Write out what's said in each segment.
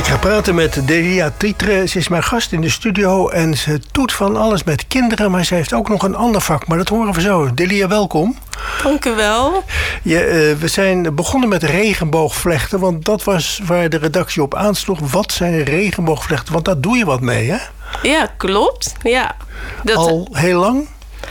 Ik ga praten met Delia Tietre. Ze is mijn gast in de studio en ze doet van alles met kinderen, maar ze heeft ook nog een ander vak. Maar dat horen we zo. Delia, welkom. Dank u wel. We zijn begonnen met regenboogvlechten, want dat was waar de redactie op aansloeg. Wat zijn regenboogvlechten? Want daar doe je wat mee, hè? Ja, klopt. Ja. Al heel lang?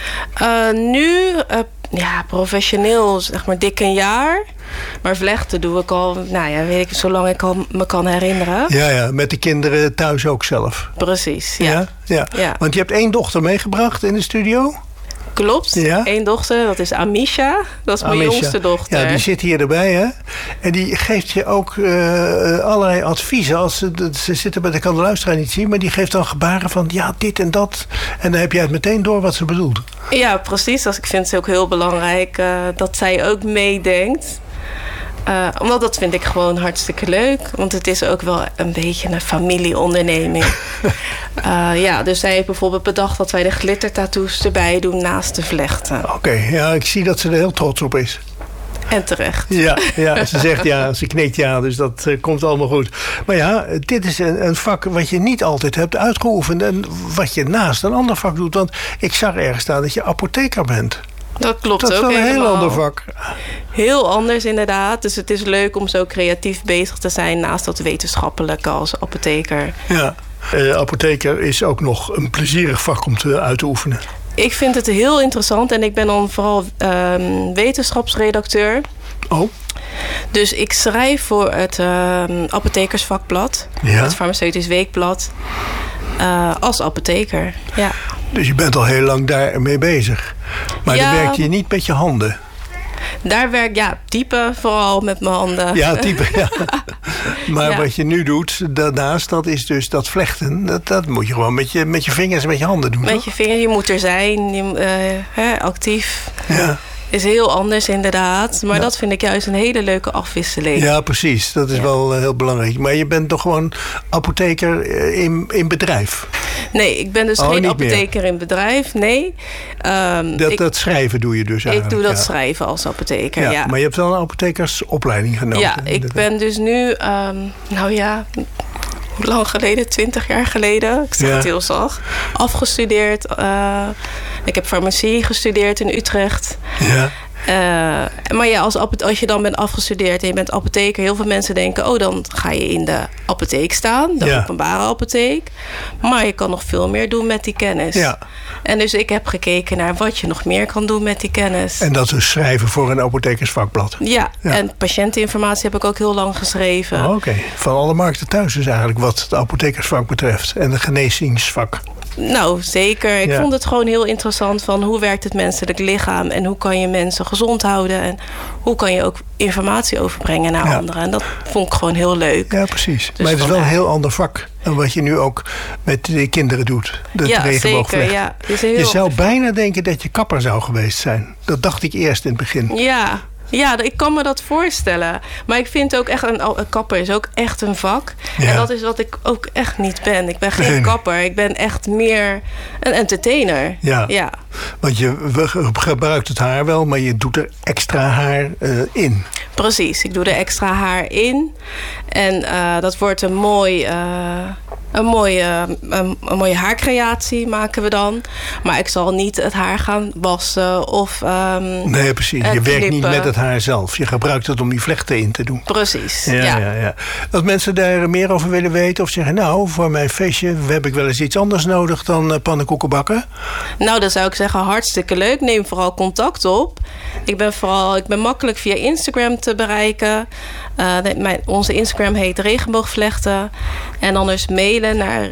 Nu, professioneel, zeg maar dik een jaar. Maar vlechten doe ik al, weet ik, zolang ik me kan herinneren. Ja, met de kinderen thuis ook zelf. Precies, ja. Want je hebt 1 dochter meegebracht in de studio? Klopt, 1 dochter, dat is Amisha. Dat is mijn jongste dochter. Ja, die zit hier erbij, hè? En die geeft je ook allerlei adviezen. Ze zitten bij de kan de luisteraar niet zien, maar die geeft dan gebaren van ja, dit en dat. En dan heb jij het meteen door wat ze bedoelt. Ja, precies. Ik vind het ook heel belangrijk dat zij ook meedenkt. Omdat dat vind ik gewoon hartstikke leuk. Want het is ook wel een beetje een familieonderneming. Dus zij heeft bijvoorbeeld bedacht dat wij de glittertattoos erbij doen naast de vlechten. Oké, ik zie dat ze er heel trots op is. En terecht. Ja, ze zegt ja, ze knikt ja, dus dat komt allemaal goed. Maar ja, dit is een vak wat je niet altijd hebt uitgeoefend. En wat je naast een ander vak doet. Want ik zag ergens staan dat je apotheker bent. Dat klopt ook. Dat is wel een heel ander vak. Heel anders inderdaad. Dus het is leuk om zo creatief bezig te zijn naast dat wetenschappelijke als apotheker. Ja, apotheker is ook nog een plezierig vak om uit te oefenen. Ik vind het heel interessant en ik ben dan vooral wetenschapsredacteur. Oh. Dus ik schrijf voor het apothekersvakblad, het Farmaceutisch Weekblad, als apotheker. Ja. Dus je bent al heel lang daarmee bezig. Maar dan werk je niet met je handen. Daar werk ik, typen vooral met mijn handen. Ja, typen, ja. Maar wat je nu doet daarnaast, dat is dus dat vlechten. Dat moet je gewoon met je vingers en met je handen doen. Met je vingers, je moet er zijn, actief. Ja. Is heel anders inderdaad. Maar dat vind ik juist een hele leuke afwisseling. Ja, precies. Dat is wel heel belangrijk. Maar je bent toch gewoon apotheker in bedrijf? Nee, ik ben dus geen apotheker meer in bedrijf. Nee. Dat schrijven doe je dus eigenlijk? Ik doe dat schrijven als apotheker, ja. Maar je hebt wel een apothekersopleiding genomen? Ja, ik ben dus nu, hoe lang geleden? 20 jaar geleden. Ik zeg het heel zacht. Afgestudeerd. Ik heb farmacie gestudeerd in Utrecht. Ja. Maar als je dan bent afgestudeerd en je bent apotheker, heel veel mensen denken, dan ga je in de apotheek staan, de openbare apotheek. Maar je kan nog veel meer doen met die kennis. Ja. En dus ik heb gekeken naar wat je nog meer kan doen met die kennis. En dat is schrijven voor een apothekersvakblad. Ja, en patiënteninformatie heb ik ook heel lang geschreven. Oké. Van alle markten thuis is eigenlijk wat het apothekersvak betreft en het genezingsvak. Nou, zeker. Ik vond het gewoon heel interessant van hoe werkt het menselijk lichaam en hoe kan je mensen gezond houden en hoe kan je ook informatie overbrengen naar anderen. En dat vond ik gewoon heel leuk. Ja, precies. Dus maar het is wel een heel ander vak dan wat je nu ook met de kinderen doet. Zeker. Ja. Je zou bijna denken dat je kapper zou geweest zijn. Dat dacht ik eerst in het begin. Ja, ik kan me dat voorstellen. Maar ik vind ook echt, een kapper is ook echt een vak. Ja. En dat is wat ik ook echt niet ben. Ik ben geen kapper. Ik ben echt meer een entertainer. Ja. Want je gebruikt het haar wel, maar je doet er extra haar in. Precies, ik doe er extra haar in. En dat wordt een mooie haarcreatie maken we dan. Maar ik zal niet het haar gaan wassen of nee, precies. Je werkt niet met het haar zelf. Je gebruikt het om die vlechten in te doen. Precies, ja. Als mensen daar meer over willen weten of zeggen, voor mijn feestje heb ik wel eens iets anders nodig dan pannenkoeken bakken. Nou, dan zou ik zeggen, hartstikke leuk. Neem vooral contact op. Ik ben makkelijk via Instagram te bereiken. Onze Instagram heet Regenboogvlechten. En anders mailen naar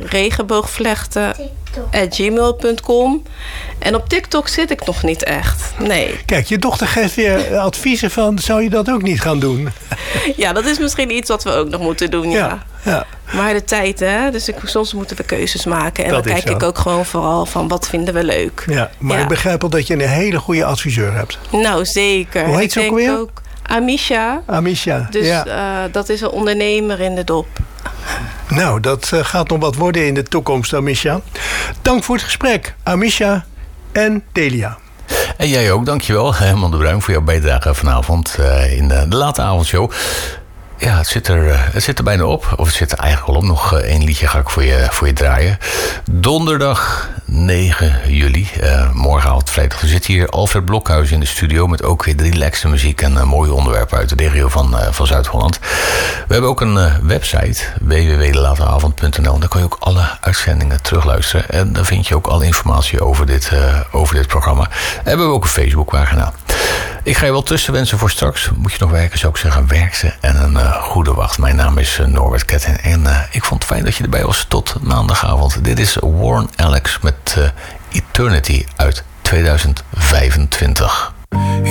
regenboogvlechten@gmail.com. En op TikTok zit ik nog niet echt. Nee. Kijk, je dochter geeft weer adviezen van, zou je dat ook niet gaan doen? Ja, dat is misschien iets wat we ook nog moeten doen, ja. Maar de tijd, hè. Dus soms moeten we keuzes maken. En dan kijk ik ook gewoon vooral van, wat vinden we leuk. Ja, maar ik begrijp al dat je een hele goede adviseur hebt. Nou, zeker. Hoe heet ze ook weer? Amisha. Dus dat is een ondernemer in de dop. Nou, dat gaat nog wat worden in de toekomst, Amisha. Dank voor het gesprek, Amisha en Delia. En jij ook, dankjewel, Herman de Bruin, voor jouw bijdrage vanavond in de late avondshow. Ja, het zit er bijna op. Of het zit er eigenlijk al op. Nog 1 liedje ga ik voor je draaien. Donderdag 9 juli. Morgenavond vrijdag. We zitten hier Alfred Blokhuis in de studio. Met ook weer relaxte muziek en mooie onderwerpen uit de regio van Zuid-Holland. We hebben ook een website. www.lateavond.nl. Daar kan je ook alle uitzendingen terugluisteren. En daar vind je ook alle informatie over dit programma. En we hebben ook een Facebookpagina. Ik ga je wel tussen wensen voor straks. Moet je nog werken, zou ik zeggen, werk ze. En een goede wacht. Mijn naam is Norbert Ketten. En ik vond het fijn dat je erbij was tot maandagavond. Dit is Warren Alex met Eternity uit 2025.